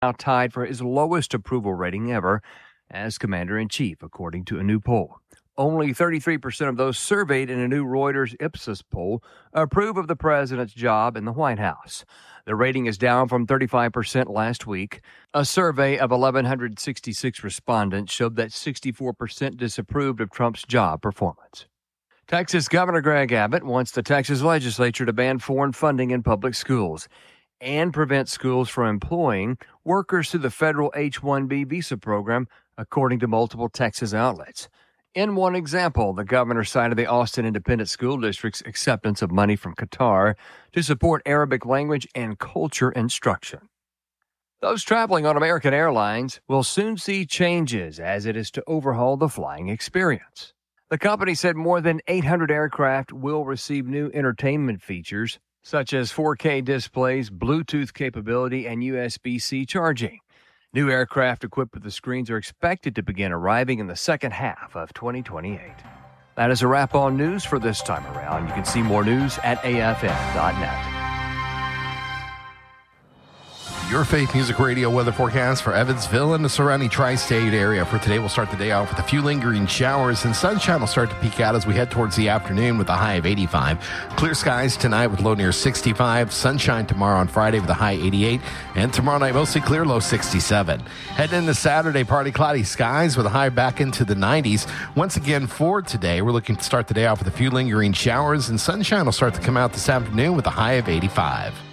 now tied for his lowest approval rating ever as commander-in-chief, according to a new poll. Only 33% of those surveyed in a new Reuters Ipsos poll approve of the president's job in the White House. The rating is down from 35% last week. A survey of 1,166 respondents showed that 64% disapproved of Trump's job performance. Texas Governor Greg Abbott wants the Texas legislature to ban foreign funding in public schools and prevent schools from employing workers through the federal H-1B visa program, according to multiple Texas outlets. In one example, the governor cited the Austin Independent School District's acceptance of money from Qatar to support Arabic language and culture instruction. Those traveling on American Airlines will soon see changes as it is to overhaul the flying experience. The company said more than 800 aircraft will receive new entertainment features, such as 4K displays, Bluetooth capability, and USB-C charging. New aircraft equipped with the screens are expected to begin arriving in the second half of 2028. That is a wrap on news for this time around. You can see more news at afm.net. Your Faith Music Radio weather forecast for Evansville and the surrounding tri-state area. For today, we'll start the day off with a few lingering showers, and sunshine will start to peek out as we head towards the afternoon with a high of 85. Clear skies tonight with low near 65. Sunshine tomorrow on Friday with a high 88. And tomorrow night, mostly clear, low 67. Heading into Saturday, partly cloudy skies with a high back into the 90s. Once again, for today, we're looking to start the day off with a few lingering showers, and sunshine will start to come out this afternoon with a high of 85.